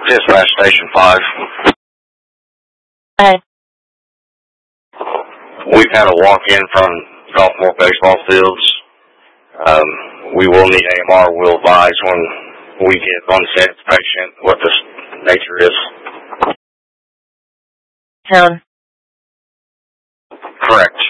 Dispatch Station 5. Ahead. We've had a walk-in from Gulfport baseball fields. We will need AMR. We'll advise when we get on set patient what the nature is. Town. Correct.